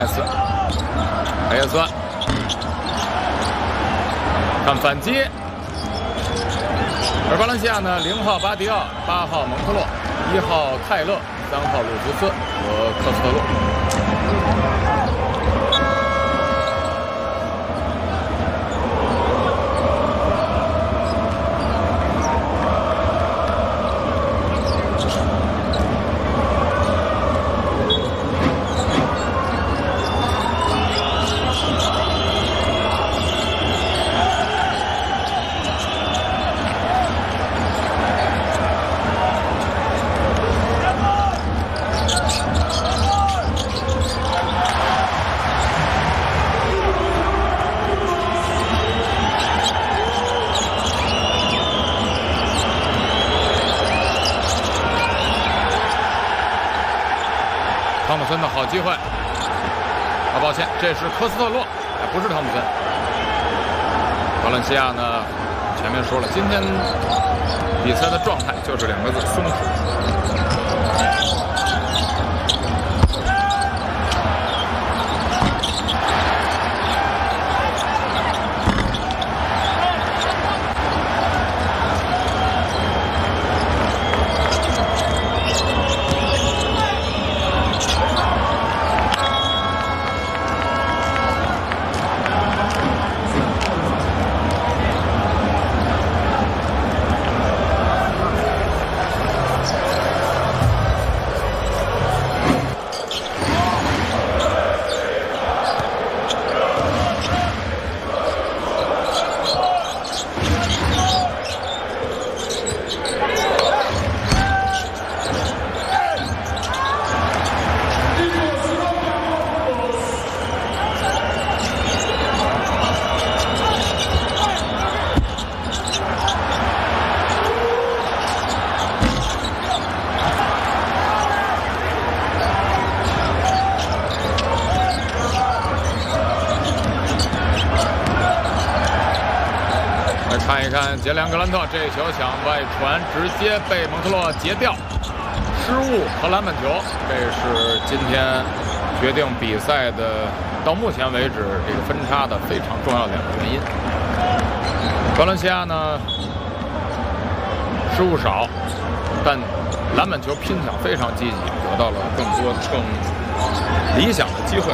黑耶斯看反击，而巴伦西亚呢，0号巴迪奥、8号蒙特洛、1号泰勒、3号鲁弗斯和科斯特洛。 汤姆森的好机会，啊，抱歉，这是科斯特洛，不是汤姆森。巴伦西亚呢，前面说了，今天比赛的状态就是2个字：松弛。 看一看杰里安·格兰特这球想外传，直接被蒙特洛截掉，失误和篮板球，这是今天决定比赛的到目前为止这个分差的非常重要的2个原因。巴伦西亚呢失误少，但篮板球拼抢非常积极，得到了更多更理想的机会。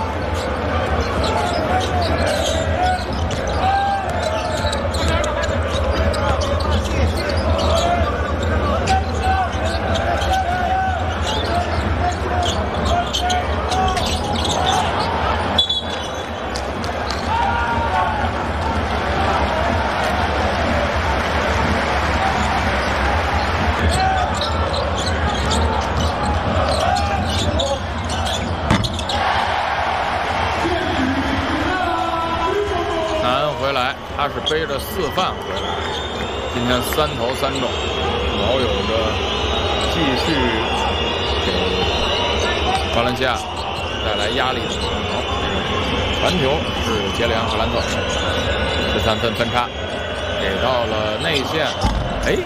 回来，他是背着4犯回来，今天3投3中，保有着继续给巴伦西亚带来压力的可能。传球是杰里安·格兰特，13分分差，给到了内线，哎，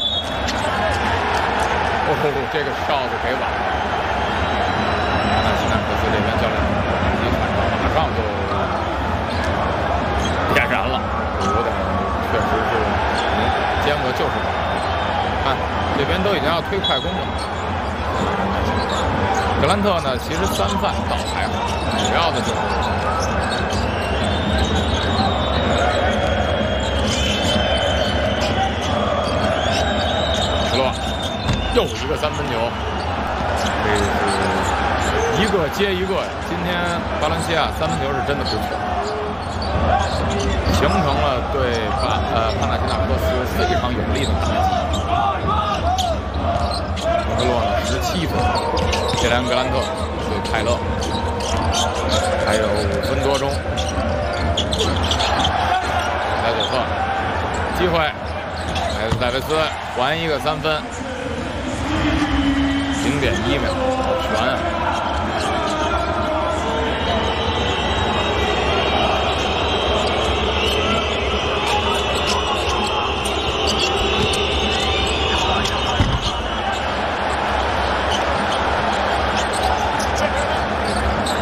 哦，这个哨子给晚了。那西南克斯这边教练一看到，马上就。 点燃了，有点，确实是，间隔就是短。看这边都已经要推快攻了。格兰特呢，其实3犯倒还好，主要的就是斯洛又一个3分球，这是一个接一个。今天巴伦西亚3分球是真的不错。 形成了对帕纳辛纳克斯非常有力的打击。蒙特洛呢17分，杰里安·格兰特对泰勒，还有5分多钟。在左侧，机会，莱斯戴维斯还一个3分，0.1秒，好悬啊！